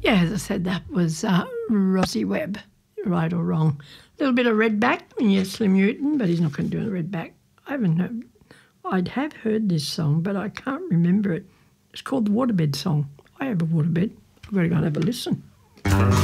Yeah, as I said, that was Rosie Webb, right or wrong. A little bit of Redback, and yes, Slim Newton, but he's not going to do a Redback. I'd have heard this song, but I can't remember it. It's called the Waterbed Song. I have a waterbed. I've got to go and have a listen.